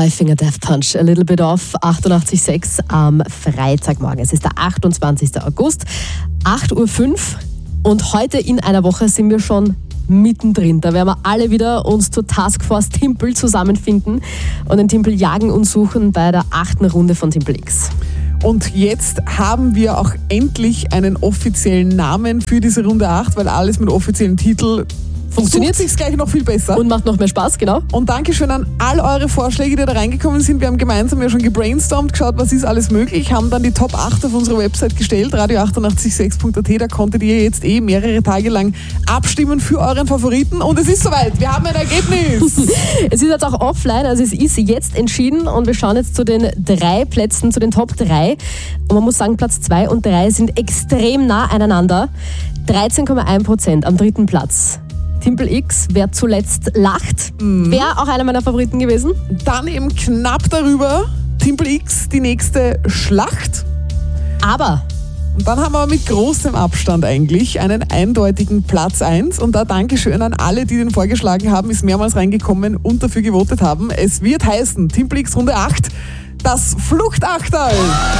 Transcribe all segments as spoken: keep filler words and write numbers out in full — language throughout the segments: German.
Five Finger Death Punch, a little bit off, achtundachtzig Komma sechs am Freitagmorgen. Es ist der achtundzwanzigster August, acht Uhr fünf und heute in einer Woche sind wir schon mittendrin. Da werden wir alle wieder uns zur Taskforce Timpel zusammenfinden und den Timpel jagen und suchen bei der achten Runde von Timpel X. Und jetzt haben wir auch endlich einen offiziellen Namen für diese Runde acht, weil alles mit offiziellen Titel funktioniert sich gleich noch viel besser. Und macht noch mehr Spaß, genau. Und Dankeschön an all eure Vorschläge, die da reingekommen sind. Wir haben gemeinsam ja schon gebrainstormt, geschaut, was ist alles möglich, haben dann die Top acht auf unsere Website gestellt, radio achtundachtzig Komma sechs punkt a t. Da konntet ihr jetzt eh mehrere Tage lang abstimmen für euren Favoriten. Und es ist soweit, wir haben ein Ergebnis. Es ist jetzt auch offline, also es ist jetzt entschieden und wir schauen jetzt zu den drei Plätzen, zu den Top drei. Und man muss sagen, Platz zwei und drei sind extrem nah aneinander. dreizehn Komma eins Prozent am dritten Platz. Timpel X, wer zuletzt lacht, mhm. wäre auch einer meiner Favoriten gewesen. Dann eben knapp darüber Timpel X, die nächste Schlacht. Aber Und dann haben wir mit großem Abstand eigentlich einen eindeutigen Platz eins. Und da Dankeschön an alle, die den vorgeschlagen haben, ist mehrmals reingekommen und dafür gewotet haben. Es wird heißen, Timpel X Runde acht, das Fluchtachterl.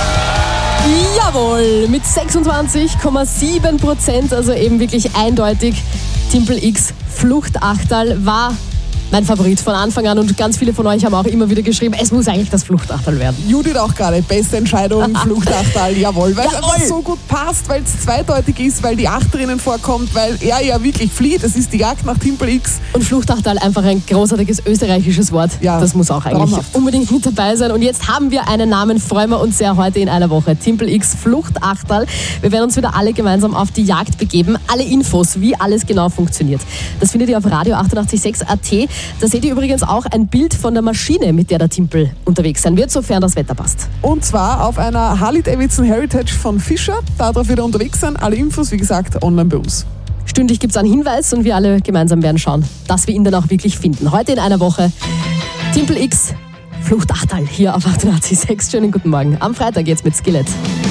Jawohl, mit sechsundzwanzig Komma sieben Prozent, also eben wirklich eindeutig. Timpel X Fluchtachterl war mein Favorit von Anfang an und ganz viele von euch haben auch immer wieder geschrieben, es muss eigentlich das Fluchtachterl werden. Judith auch gerade, beste Entscheidung, Fluchtachterl, jawohl, weil es einfach so gut passt, weil es zweideutig ist, weil die acht drinnen vorkommt, weil er ja wirklich flieht, es ist die Jagd nach Timpel X. Und Fluchtachterl einfach ein großartiges österreichisches Wort, ja, das muss auch eigentlich traumhaft unbedingt mit dabei sein. Und jetzt haben wir einen Namen, freuen wir uns sehr heute in einer Woche, Timpel X Fluchtachterl. Wir werden uns wieder alle gemeinsam auf die Jagd begeben, alle Infos, wie alles genau funktioniert. Das findet ihr auf radio achtundachtzig Komma sechs punkt a t. Da seht ihr übrigens auch ein Bild von der Maschine, mit der der Timpel unterwegs sein wird, sofern das Wetter passt. Und zwar auf einer Harley-Davidson Heritage von Fischer. Darauf wird er unterwegs sein. Alle Infos, wie gesagt, online bei uns. Stündlich gibt es einen Hinweis und wir alle gemeinsam werden schauen, dass wir ihn dann auch wirklich finden. Heute in einer Woche Timpel X Fluchtachterl hier auf achtundachtzig Komma sechs. Schönen guten Morgen. Am Freitag geht's mit Skillet.